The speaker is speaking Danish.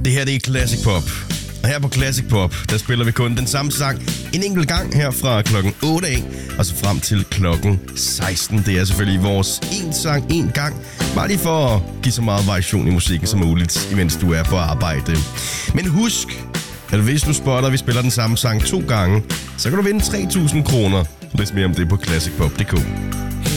Det her, det er Classic Pop. Og her på Classic Pop, der spiller vi kun den samme sang en enkelt gang her fra klokken 8 af, og så frem til klokken 16. Det er selvfølgelig vores en sang, en gang. Bare lige for at give så meget variation i musikken som muligt, imens du er på arbejde. Men husk, at hvis du spotter, at vi spiller den samme sang 2 gange, så kan du vinde 3.000 kroner. Læs mere om det på classicpop.dk.